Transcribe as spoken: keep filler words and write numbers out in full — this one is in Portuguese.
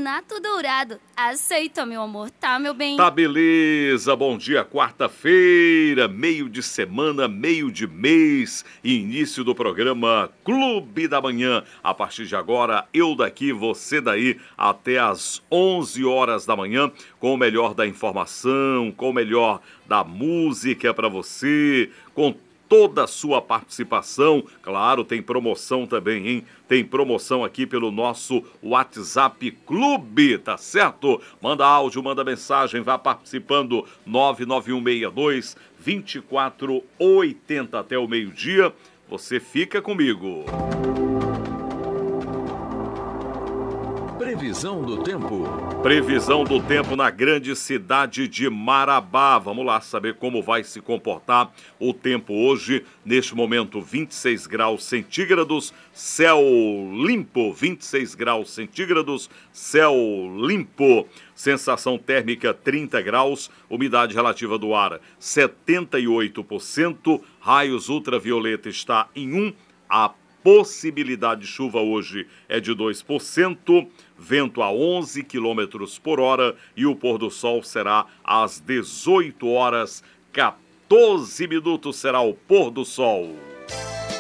Nato Dourado. Aceita, meu amor, tá, meu bem? Tá beleza, bom dia, quarta-feira, meio de semana, meio de mês, início do programa Clube da Manhã. A partir de agora, eu daqui, você daí, até às onze horas da manhã, com o melhor da informação, com o melhor da música para você, com toda a sua participação. Claro, tem promoção também, hein? Tem promoção aqui pelo nosso WhatsApp Clube, tá certo? Manda áudio, manda mensagem, vá participando. nove nove um seis dois, dois quatro oito zero até o meio-dia. Você fica comigo. Previsão do tempo. Previsão do tempo na grande cidade de Marabá. Vamos lá saber como vai se comportar o tempo hoje. Neste momento, vinte e seis graus centígrados, céu limpo. vinte e seis graus centígrados, céu limpo. Sensação térmica trinta graus, umidade relativa do ar setenta e oito por cento. Raios ultravioleta está em um. A possibilidade de chuva hoje é de dois por cento, vento a onze quilômetros por hora e o pôr do sol será às dezoito horas, quatorze minutos será o pôr do sol.